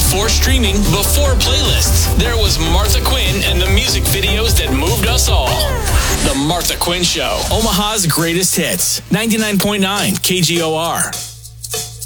before streaming, before playlists. There was Martha Quinn and the music videos that moved us all. The Martha Quinn Show, Omaha's greatest hits. 99.9 KGOR.